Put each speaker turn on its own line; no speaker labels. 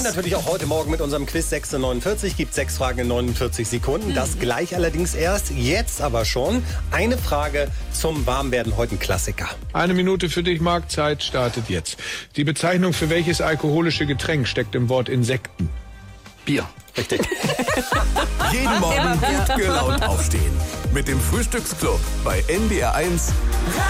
Und natürlich auch heute Morgen mit unserem Quiz 6:49 gibt 6 Fragen in 49 Sekunden. Das gleich allerdings erst. Jetzt aber schon eine Frage zum Warmwerden. Heute ein Klassiker.
1 Minute für dich, Marc. Zeit startet jetzt. Die Bezeichnung für welches alkoholische Getränk steckt im Wort Insekten?
Bier.
Richtig.
Jeden Morgen gut gelaunt aufstehen. Mit dem Frühstücksclub bei NDR 1.